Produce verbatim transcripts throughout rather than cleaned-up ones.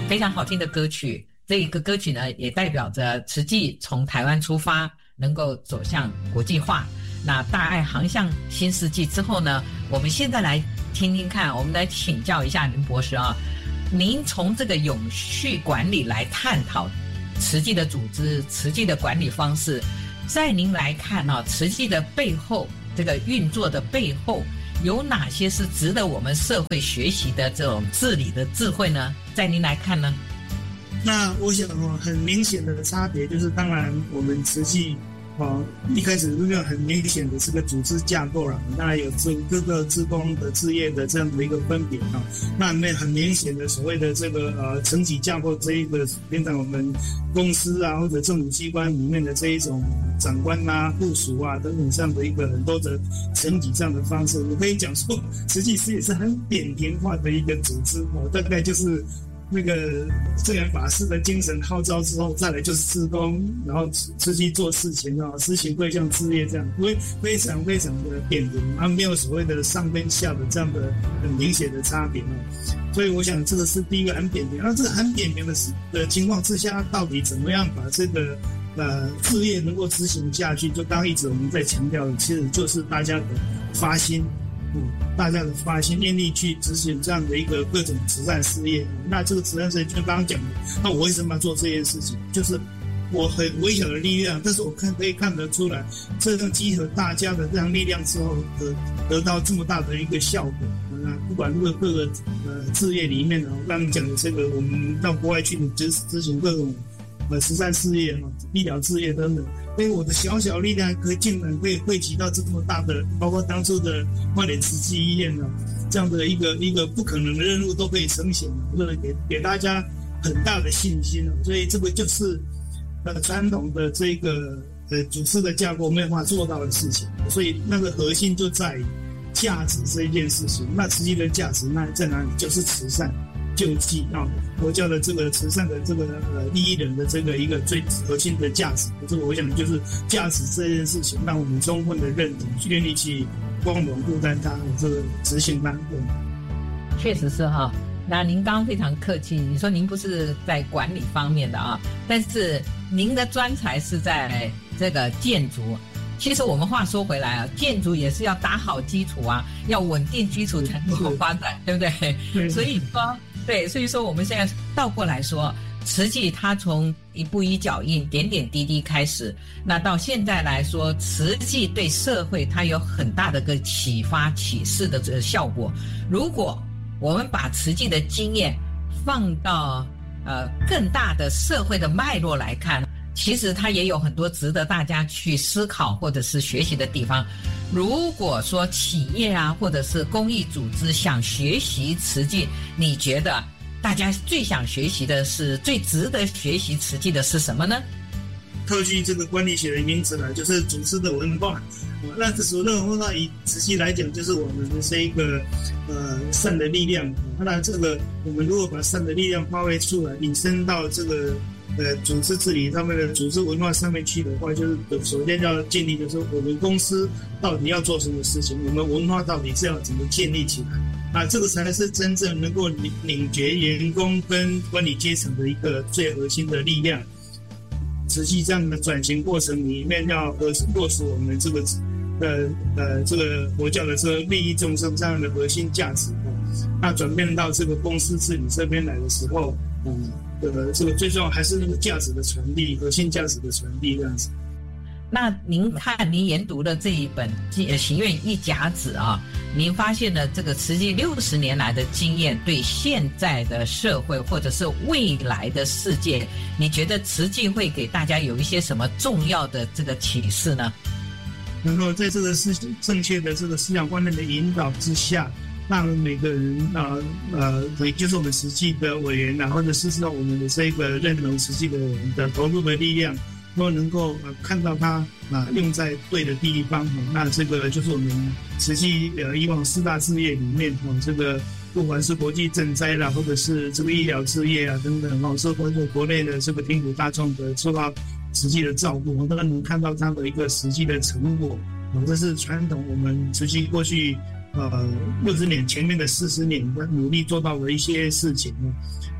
非常好听的歌曲。这一个歌曲呢，也代表着慈济从台湾出发，能够走向国际化。那大爱航向新世纪之后呢，我们现在来听听看，我们来请教一下林博士啊，您从这个永续管理来探讨慈济的组织、慈济的管理方式，在您来看啊，慈济的背后，这个运作的背后，有哪些是值得我们社会学习的这种治理的智慧呢？在您来看呢？ 那我想哦，很明显的差别就是，当然我们慈济哦，一开始那个很明显的这个组织架构了，当然有这各个志工的志业的这样的一个分别啊。那那很明显的所谓的这个呃层级架构这一个，变成我们公司啊或者政府机关里面的这一种长官啊、部属啊等等这样的一个很多的层级这样的方式，我可以讲说，实际是也是很扁平化的一个组织哦，大概就是。那个自然法师的精神号召之后，再来就是志工，然后持续做事情啊，实行各项事业这样，非非常非常的扁平，啊，没有所谓的上跟下的这样的很明显的差别啊。所以我想这个是第一个很扁平。那这个很扁平的的情况之下，到底怎么样把这个呃事业能够执行下去？就刚一直我们在强调的，其实就是大家的发心。嗯，大家的发心愿力去执行这样的一个各种慈善事业，那这个慈善事业就刚刚讲的，那我为什么要做这件事情？就是我很微小的力量，但是我看可以看得出来，这样集合大家的这样力量之后，得得到这么大的一个效果。那不管这个各个呃事业里面呢，刚刚讲的这个，我们到国外去执执行各种呃慈善事业、医疗事业等等。所以我的小小力量可以竟然可以汇集到这么大的，包括当初的花莲慈济医院啊，这样的一个一个不可能的任务都可以成型，或者给给大家很大的信心啊。所以这个就是呃传统的这个呃组织的架构没有办法做到的事情。所以那个核心就在于价值这一件事情。那慈济的价值那在哪里？就是慈善。救济啊，佛教的这个慈善的这个呃利益人的这个一个最核心的价值，这个我想就是价值这件事情，让我们充分的认同，愿意去光荣负担它，这个执行它。 确实是哈。那您刚刚非常客气，你说您不是在管理方面的啊，但是您的专才是在这个建筑。其实我们话说回来啊，建筑也是要打好基础啊，要稳定基础才能够发展，对不对？对。所以说。对，所以说我们现在倒过来说，慈济它从一步一脚印、点点滴滴开始，那到现在来说，慈济对社会它有很大的个启发、启示的这个效果。如果我们把慈济的经验放到呃更大的社会的脉络来看，其实它也有很多值得大家去思考或者是学习的地方。如果说企业啊，或者是公益组织想学习慈济，你觉得大家最想学习的是、最值得学习慈济的是什么呢？ 套句这个管理学的名词呢，就是组织的文化。那这所谓的文化，以慈济来讲，就是我们的这一个呃善的力量。那这个我们如果把善的力量发挥出来，引申到这个。呃，组织治理上面的组织文化上面去的话，就是首先要建立的是我们公司到底要做什么事情，我们文化到底是要怎么建立起来，啊，这个才是真正能够凝凝结员工跟管理阶层的一个最核心的力量。实际这样的转型过程里面，要落实我们这个呃呃这个佛教的这个利益众生这样的核心价值，那转变到这个公司治理这边来的时候，嗯。呃，这个最重要还是那个价值的传递，核心价值的传递这样子。 那您看，您研读的这一本《行愿一甲子》啊，您发现了这个慈济六十年来的经验，对现在的社会或者是未来的世界，你觉得慈济会给大家有一些什么重要的这个启示呢？ 然后在这个思正确的这个思想观念的引导之下。让每个人啊呃，也就是我们实际的委员啊，或者是说我们的这个认同实际的人的投入的力量，都能够呃看到它啊用在对的地方。哦、那这个就是我们实际呃以往四大事业里面哦，这个不管是国际赈灾啦，或者是这个医疗事业啊等等哦，受关注国内的这个贫苦大众的受到实际的照顾，我们都能看到它的一个实际的成果。哦，这是传统我们实际过去。呃，六十年前面的四十年，努力做到的一些事情呢。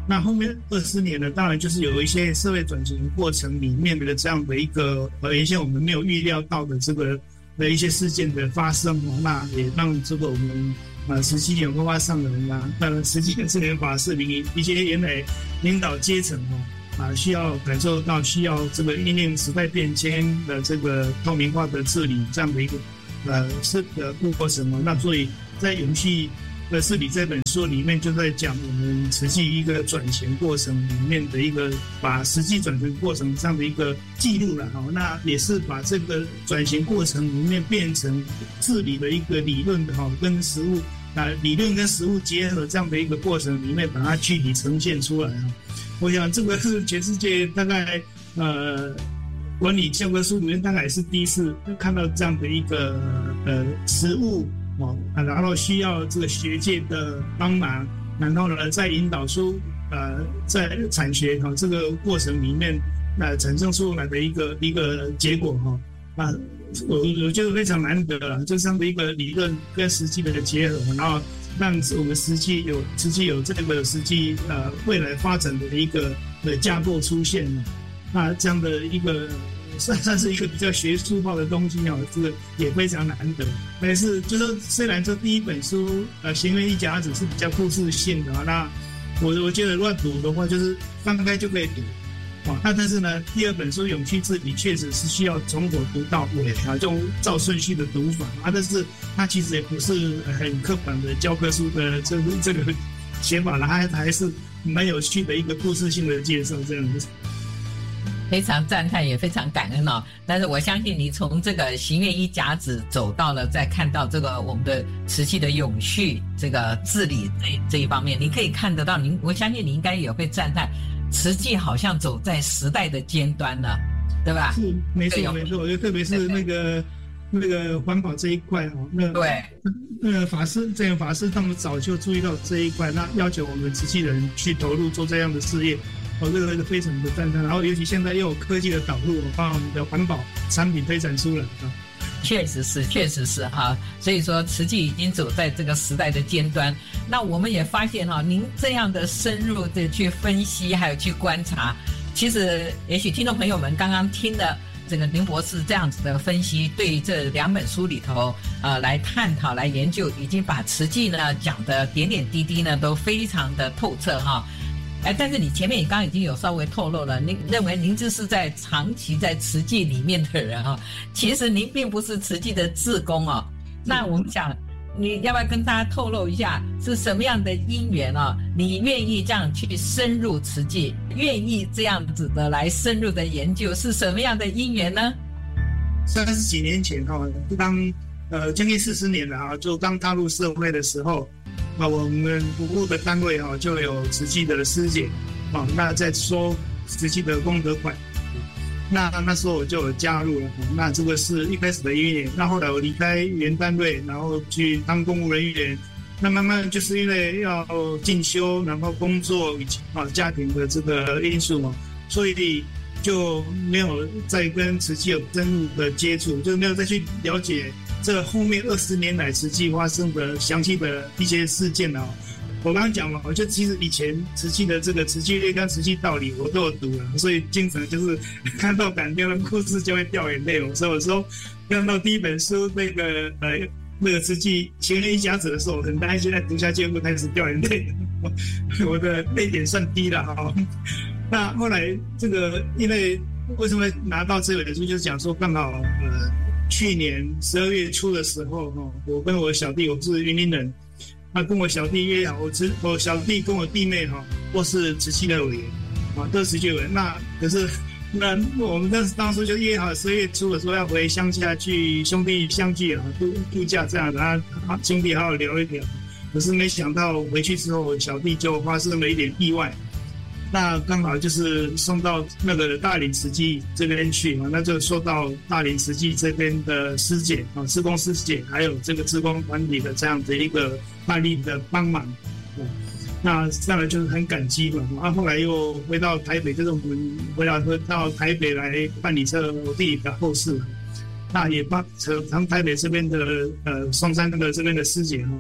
那后面二十年呢，当然就是有一些社会转型过程里面的这样的一个呃一些我们没有预料到的这个的一些事件的发生哦，那也让这个我们啊实际有文化上的人啊，当然实际的智联法市民一些原来领导阶层哦。啊，需要感受到需要这个因应时代变迁的这个透明化的治理这样的一个呃是的过程哦。那所以在永续的治理这本书里面就在讲我们实际一个转型过程里面的一个把实际转型过程这样的一个记录了哈。那也是把这个转型过程里面变成治理的一个理论的哈，跟实务啊理论跟实务结合这样的一个过程里面把它具体呈现出来哈。我想这个是全世界大概呃管理教科书里面大概也是第一次看到这样的一个呃实务哦，然后需要这个学界的帮忙，然后呢再引导出呃在产学哈、哦、这个过程里面呃产生出来的一个一个结果哈啊，我我觉得非常难得了，就这样的一个理论跟实际的结合，然后。让我们实际有实际有这个实际呃未来发展的一个的架构出现了，那这样的一个算算是一个比较学术化的东西哦，这个也非常难得。但是就是虽然这第一本书呃《行愿一甲子》是比较故事性的，那我我觉得乱读的话就是翻开就可以读。哦，那但是呢，第二本书《永续治理》确实是需要从头读到尾啊，就照顺序的读法啊。但是它其实也不是很刻板的教科书的这个这个写法了，它还是蛮有趣的一个故事性的介绍这样子。 非常赞叹，也非常感恩哦。但是我相信你从这个行愿一甲子走到了，再看到这个我们的慈济的永续这个治理这这一方面，你可以看得到，您我相信你应该也会赞叹。慈济好像走在时代的尖端了，对吧？ 是，没错没错。我觉得特别是那个那个环保这一块哦，那对， 那个法师这个法师他们早就注意到这一块，那要求我们慈济人去投入做这样的事业，哦，这个非常的赞叹。然后尤其现在又有科技的导入，把我们的环保产品推展出来啊。 确实是，确实是哈，所以说慈济已经走在这个时代的尖端。那我们也发现哈，您这样的深入的去分析，还有去观察，其实也许听众朋友们刚刚听的这个林博士这样子的分析，对这两本书里头呃来探讨、来研究，已经把慈济呢讲的点点滴滴呢都非常的透彻哈。哎，但是你前面也刚刚已经有稍微透露了，您认为您这是在长期在慈济里面的人啊，其实您并不是慈济的志工哦。那我们想，你要不要跟大家透露一下是什么样的因缘啊？你愿意这样去深入慈济，愿意这样子的来深入的研究，是什么样的因缘呢？ 三十几年前哈，当呃将近四十年了啊，就刚踏入社会的时候。啊，我们服务的单位哈就有慈济的师姐，啊，那在收慈济的功德款，那那时候我就有加入了，那这个是一开始的因缘。那后来我离开原单位，然后去当公务人员，那慢慢就是因为要进修，然后工作以及啊家庭的这个因素嘛，所以就没有再跟慈济有深入的接触，就没有再去了解。这后面二十年来慈济发生的详细的一些事件啊，我刚刚讲了，我就其实以前慈济的这个慈济略跟慈济道理我都有读了，所以经常就是看到感动的故事就会掉眼泪。所以有时候看到第一本书那个呃那个慈济行愿一甲子的时候，很担心在读下去会开始掉眼泪，我的泪点算低了哈。那后来这个因为为什么拿到这本书，就是讲说刚好呃。去年十二月初的时候，我跟我小弟，我是云林人，那跟我小弟约好，我只我小弟跟我弟妹哈都是慈济的委员，啊，都是慈济委员。那可是那我们当时当初就约好十二月初的时候要回乡下去兄弟相聚啊，度度假这样子啊，兄弟好好聊一聊。可是没想到回去之后，我小弟就发生了一点意外。那刚好就是送到那个大林慈济这边去啊，那就受到大林慈济这边的师姐啊、志工师姐，还有这个志工团体的这样的一个大力的帮忙，啊，那当然就是很感激嘛。啊，后来又回到台北，就是我们回来到台北来办理这我弟弟的后事，那也帮从台北这边的呃松山的这边的师姐哈。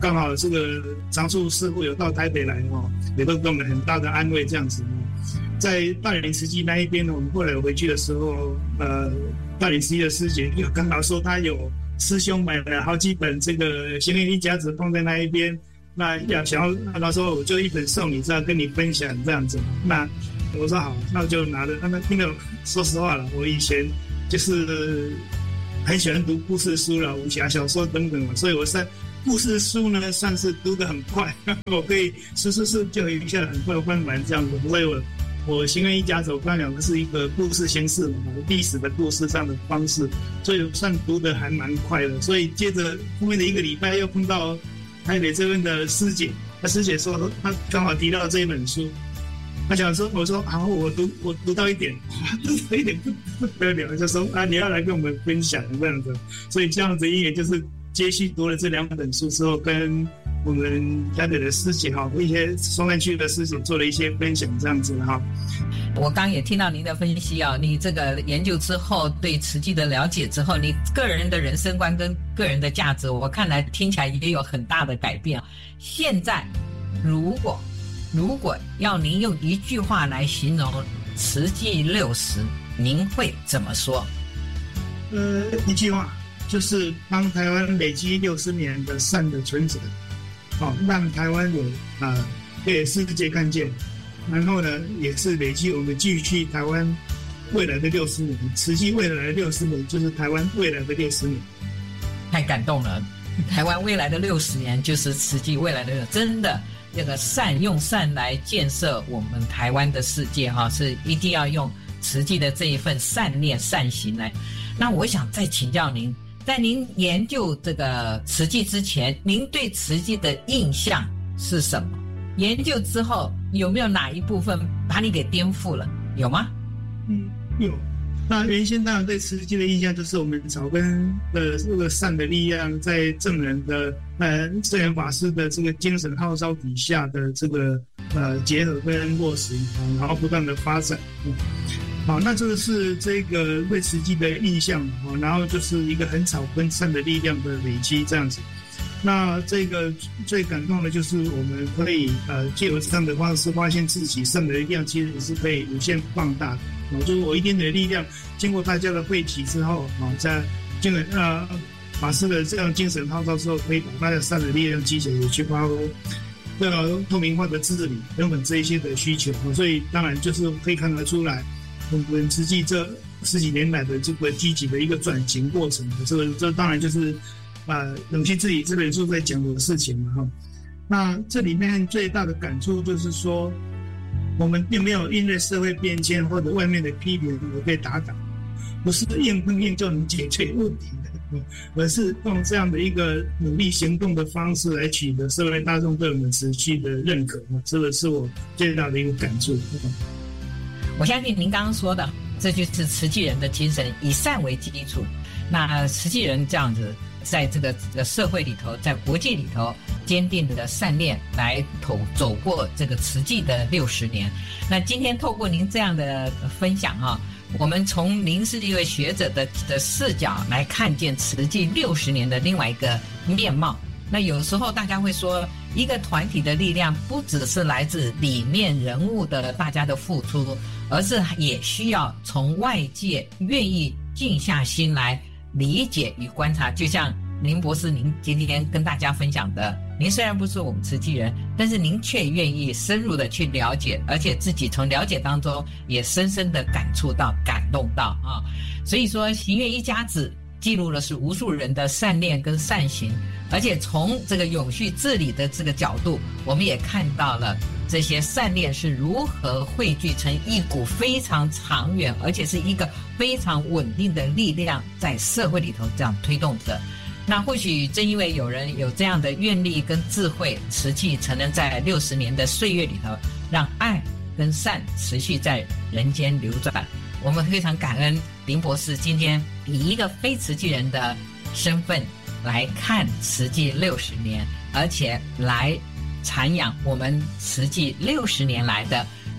刚好这个常住师傅有到台北来哦，也都给我们很大的安慰这样子。在大林慈济那一边呢，我们后来回去的时候，呃，大林慈济的师姐又刚好说他有师兄买了好几本这个行愿一家子放在那一边，那要想要，他说我就一本送你，这样跟你分享这样子。那我说好，那我就拿着。那那因为说实话了，我以前就是很喜欢读故事书了，武侠小说等等，所以我算故事书呢算是读得很快，我可以是是是就一下很快翻完这样子。所以我我行愿一家子，我刚讲的是一个故事形式嘛，历史的故事上的方式，所以算读得还蛮快的。所以接着后面的一个礼拜又碰到台北这边的师姐，那师姐说她刚好提到这一本书，她想说，我说好，我读我读到一点，读到一点不得了，就说啊你要来跟我们分享这样子。所以这样子也就是接续读了这两本书之后，跟我们台北的师姐哈，一些松山区的师姐做了一些分享这样子哈。 我刚也听到您的分析啊，你这个研究之后对慈济的了解之后，你个人的人生观跟个人的价值，我看来听起来也有很大的改变。现在如果如果要您用一句话来形容慈济六十，您会怎么说？ 呃，一句话就是帮台湾累积六十年的善的存折，好、哦，让台湾有啊、呃、被世界看见，然后呢，也是累积我们继续台湾未来的六十年，慈济未来的六十年就是台湾未来的六十年。 太感动了，台湾未来的六十年就是慈济未来的，真的这个善用善来建设我们台湾的世界哈，是一定要用慈济的这一份善念善行来。那我想再请教您，在您研究这个慈济之前，您对慈济的印象是什么？研究之后有没有哪一部分把你给颠覆了？有吗？ 嗯，有。那原先当然对慈济的印象就是我们草根的这个善的力量，在正人的呃圣严法师的这个精神号召底下的这个呃结合跟落实，然后不断的发展。嗯好，那这个是这个对慈济的印象，然后就是一个很草根善的力量的累积这样子。那这个最感动的就是我们可以呃借由这样的方式发现自己善的力量其实是可以无限放大的。就是我一点点的力量经过大家的汇集之后，在这个呃法师的这样精神号召之后，可以把大家善的力量集起来去发挥这个透明化的治理等等这一些的需求。所以当然就是可以看得出来我们慈济这十几年来的这个积极的一个转型过程，这个这当然就是呃永续治理这本书在讲的事情嘛哈。那这里面最大的感触就是说，我们并没有因为社会变迁或者外面的批评而被打倒，不是硬碰硬就能解决问题的，而是用这样的一个努力行动的方式来取得社会大众对我们慈济的认可，这个是我最大的一个感触。 我相信您刚刚说的，这就是慈济人的精神，以善为基础。那慈济人这样子，在这个这个社会里头，在国际里头，坚定的善念来走走过这个慈济的六十年。那今天透过您这样的分享啊，我们从您是一位学者的的视角来看见慈济六十年的另外一个面貌。那有时候大家会说，一个团体的力量不只是来自里面人物的大家的付出，而是也需要从外界愿意静下心来理解与观察。就像林博士您今天跟大家分享的，您虽然不是我们慈济人，但是您却愿意深入的去了解，而且自己从了解当中也深深的感触到感动到啊。所以说行愿一家子记录的是无数人的善念跟善行，而且从这个永续治理的这个角度，我们也看到了这些善念是如何汇聚成一股非常长远而且是一个非常稳定的力量，在社会里头这样推动着。那或许正因为有人有这样的愿力跟智慧，慈济才能在六十年的岁月里头，让爱跟善持续在人间流转。我们非常感恩林博士今天以一个非慈济人的身份来看慈济六十年，而且来阐扬我们慈济六十年来的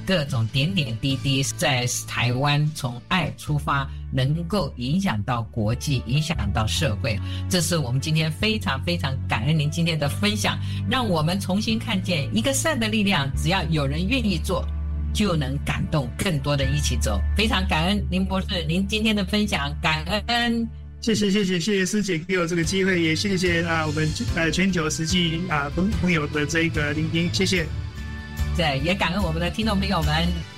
各种点点滴滴，在台湾从爱出发，能够影响到国际，影响到社会。这是我们今天非常非常感恩您今天的分享，让我们重新看见一个善的力量，只要有人愿意做，就能感动更多的一起走。非常感恩林博士您今天的分享，感恩。 谢谢谢谢谢谢师姐给我这个机会，也谢谢啊我们呃全球实际啊朋朋友的这个聆听，谢谢。 对，也感恩我们的听众朋友们。